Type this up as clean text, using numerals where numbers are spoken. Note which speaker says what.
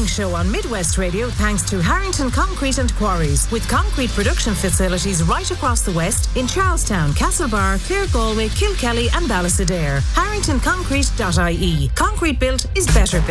Speaker 1: show on Midwest Radio thanks to Harrington Concrete and Quarries, with concrete production facilities right across the West in Charlestown, Castlebar, Clare, Galway, Kilkelly and Ballysadare. HarringtonConcrete.ie. Concrete built is better built.